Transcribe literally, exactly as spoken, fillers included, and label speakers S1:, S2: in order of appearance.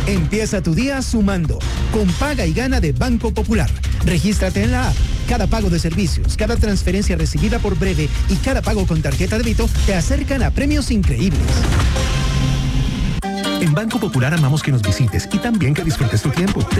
S1: Empieza tu día sumando con Paga y Gana de Banco Popular. Regístrate en la app. Cada pago de servicios, cada transferencia recibida por Breve y cada pago con tarjeta de débito te acercan a premios increíbles.
S2: En Banco Popular amamos que nos visites y también que disfrutes tu tiempo.